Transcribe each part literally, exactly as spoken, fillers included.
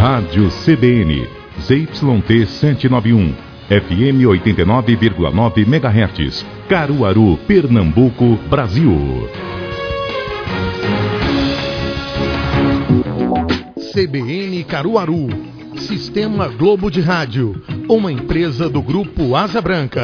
Rádio C B N, Z Y T cento e noventa e um, F M oitenta e nove vírgula nove megahertz, Caruaru, Pernambuco, Brasil. C B N Caruaru, Sistema Globo de Rádio, uma empresa do Grupo Asa Branca.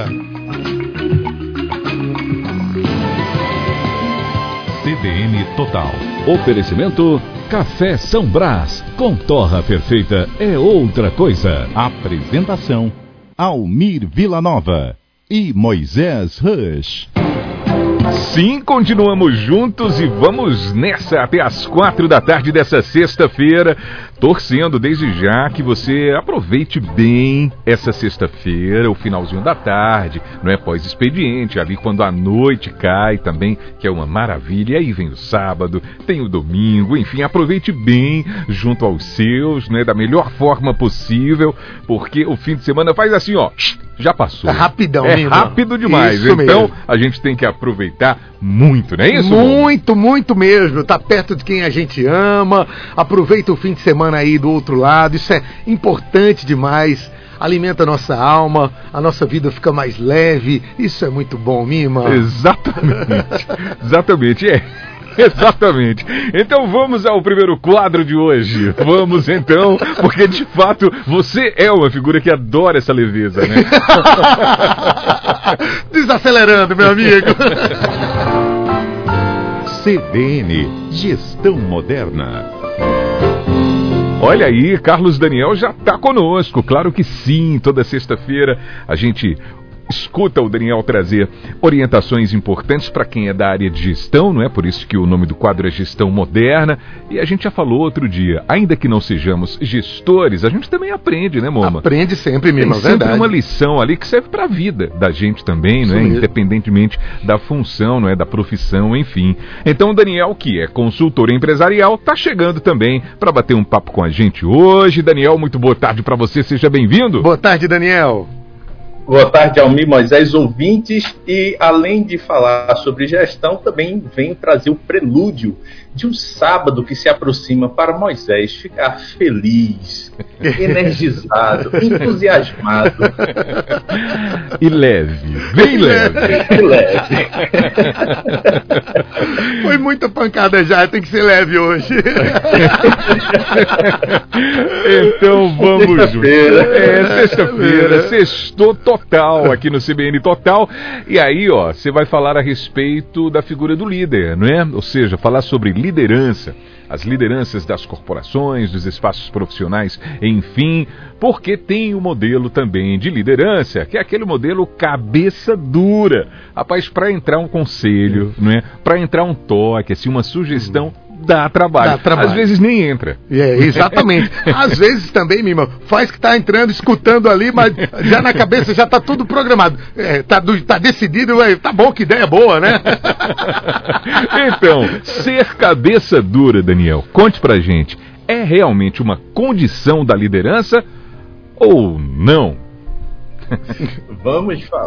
C B N Total. Oferecimento Café São Brás, com torra perfeita é outra coisa. Apresentação Almir Villanova e Moisés Rush. Sim, continuamos juntos e vamos nessa até as quatro da tarde dessa sexta-feira, torcendo desde já que você aproveite bem essa sexta-feira, o finalzinho da tarde, não é pós-expediente, ali quando a noite cai também, que é uma maravilha, e aí vem o sábado, tem o domingo, enfim, aproveite bem junto aos seus, né, da melhor forma possível, porque o fim de semana faz assim, ó, já passou. É rapidão, É mesmo. rápido demais. Isso então, mesmo. a gente tem que aproveitar muito, não é isso? Muito, muito mesmo. Tá perto de quem a gente ama. Aproveita o fim de semana aí do outro lado. Isso é importante demais. Alimenta a nossa alma, a nossa vida fica mais leve. Isso é muito bom, Mima. Exatamente. Exatamente, é. Exatamente. Então vamos ao primeiro quadro de hoje. Vamos então, porque de fato você é uma figura que adora essa leveza, né? Desacelerando, meu amigo. C B N Gestão Moderna. Olha aí, Carlos Daniel já está conosco. Claro que sim, toda sexta-feira a gente escuta o Daniel trazer orientações importantes para quem é da área de gestão, não é? Por isso que o nome do quadro é Gestão Moderna. E a gente já falou outro dia, ainda que não sejamos gestores, a gente também aprende, né, Moma? Aprende sempre, Mima, Tem verdade. sempre uma lição ali que serve para a vida da gente também, não é? mesmo. Independentemente da função, não é? Da profissão, enfim. Então o Daniel, que é consultor empresarial, está chegando também para bater um papo com a gente hoje. Daniel, muito boa tarde para você, seja bem-vindo. Boa tarde, Daniel. Boa tarde, Almir, Moisés, ouvintes, e além de falar sobre gestão, também venho trazer o prelúdio de um sábado que se aproxima para Moisés ficar feliz, energizado, entusiasmado. E leve, bem leve. E leve. Foi muita pancada já, tem que ser leve hoje. Então vamos juntos. Sexta-feira. É, sexta-feira, sextou total aqui no C B N Total. E aí, ó, você vai falar a respeito da figura do líder, não é? Ou seja, falar sobre liderança, as lideranças das corporações, dos espaços profissionais, enfim, porque tem o modelo também de liderança, que é aquele modelo cabeça dura. Rapaz, para entrar um conselho, não é? Para entrar um toque, assim, uma sugestão, dá trabalho. Dá trabalho. Às vezes nem entra. É, exatamente. Às vezes também, Mima, faz que tá entrando, escutando ali, mas já na cabeça já tá tudo programado. É, tá, do- tá decidido, é, tá bom, que ideia boa, né? Então, ser cabeça dura, Daniel, conte pra gente, é realmente uma condição da liderança ou não? Vamos falar.